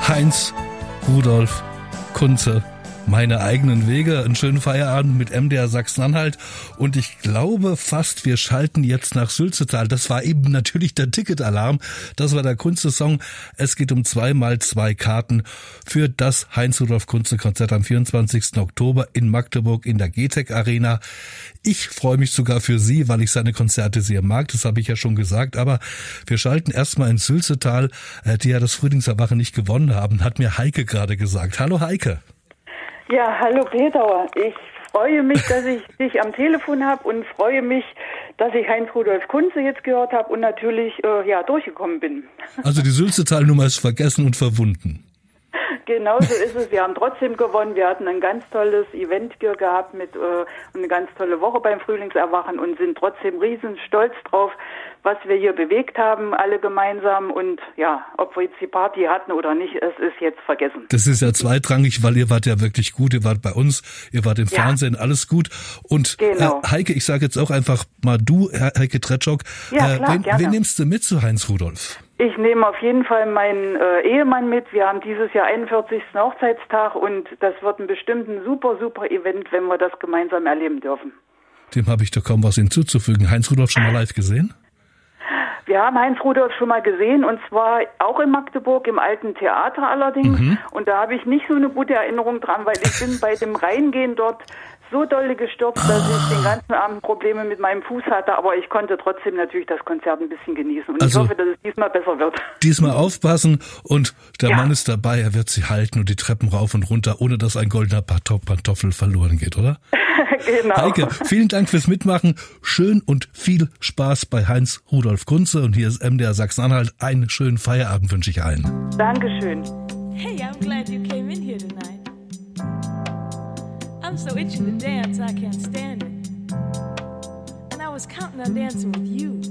Heinz Rudolf Kunze. Meine eigenen Wege, einen schönen Feierabend mit MDR Sachsen-Anhalt und ich glaube fast, wir schalten jetzt nach Sülzetal. Das war eben natürlich der Ticketalarm, das war der Kunze-Song. Es geht um 2x2 Karten für das Heinz-Rudolf-Kunze-Konzert am 24. Oktober in Magdeburg in der GTEC Arena. Ich freue mich sogar für Sie, weil ich seine Konzerte sehr mag, das habe ich ja schon gesagt, aber wir schalten erstmal in Sülzetal, die ja das Frühlingserwachen nicht gewonnen haben, hat mir Heike gerade gesagt. Hallo Heike. Ja, hallo Peter. Ich freue mich, dass ich dich am Telefon habe und freue mich, dass ich Heinz-Rudolf Kunze jetzt gehört habe und natürlich durchgekommen bin. Also die Sülzetal-Nummer ist vergessen und verwunden. Genau so ist es. Wir haben trotzdem gewonnen. Wir hatten ein ganz tolles Event hier gehabt mit eine ganz tolle Woche beim Frühlingserwachen und sind trotzdem riesen stolz drauf, was wir hier bewegt haben, alle gemeinsam. Und ja, ob wir jetzt die Party hatten oder nicht, es ist jetzt vergessen. Das ist ja zweitrangig, weil ihr wart ja wirklich gut. Ihr wart bei uns, ihr wart im Fernsehen, alles gut. Und genau. Heike, ich sage jetzt auch einfach mal du, Heike Tretschok. Ja, klar, wen nimmst du mit zu Heinz Rudolf? Ich nehme auf jeden Fall meinen Ehemann mit. Wir haben dieses Jahr 41. Hochzeitstag und das wird bestimmt ein super, super Event, wenn wir das gemeinsam erleben dürfen. Dem habe ich doch kaum was hinzuzufügen. Heinz Rudolf schon mal live gesehen? Wir haben Heinz Rudolf schon mal gesehen und zwar auch in Magdeburg im Alten Theater allerdings. Und da habe ich nicht so eine gute Erinnerung dran, weil ich bin bei dem Reingehen dort so dolle gestürzt, dass ich den ganzen Abend Probleme mit meinem Fuß hatte, aber ich konnte trotzdem natürlich das Konzert ein bisschen genießen und also, ich hoffe, dass es diesmal besser wird. Diesmal aufpassen und der Mann ist dabei, er wird sie halten und die Treppen rauf und runter, ohne dass ein goldener Pantoffel verloren geht, oder? Genau. Heike, vielen Dank fürs Mitmachen, schön und viel Spaß bei Heinz Rudolf Kunze und hier ist MDR Sachsen-Anhalt, einen schönen Feierabend wünsche ich allen. Dankeschön. Hey, I'm glad you came in here tonight. I'm so itching to dance, I can't stand it. And I was counting on dancing with you.